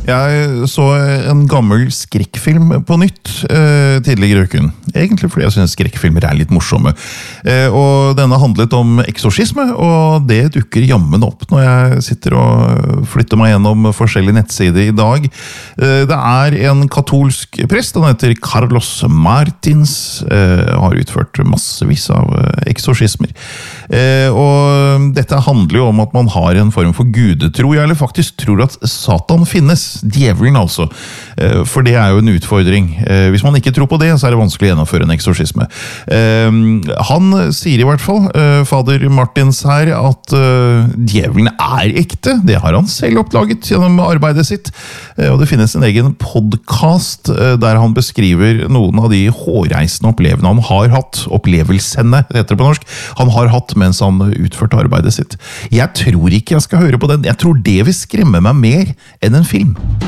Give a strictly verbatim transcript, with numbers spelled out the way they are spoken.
Jeg så en gammel skrekkfilm på nytt eh, tidligere i uken. Egentlig fordi jeg synes skrekkfilmer er litt morsomme. Eh, og denne handlet om eksorsisme, og det dukker jammen opp når jeg sitter og flytter meg gjennom forskjellige nettsider i dag. Eh, det er en katolsk prest, han heter Carlos Martins, eh, har utført massevis av eksorsismer. Eh, og dette handler jo om at man har en form for gudetro, eller faktisk tror at Satan finnes. Djevelen altså, for det er jo en utfordring. Hvis man ikke tror på det, så er det vanskelig å gjennomføre en eksorsisme. Han sier i hvert fall, fader Martins her, at djevelen er ekte. Det har han selv oppdaget gjennom arbeidet sitt. Og det finnes en egen podcast der han beskriver noen av de hårreisende opplevelsene han har hatt, opplevelsene, heter det på norsk, han har hatt mens han utførte arbeidet sitt. Jeg tror ikke jeg skal høre på den. Jeg tror det vil skremme meg mer enn en film.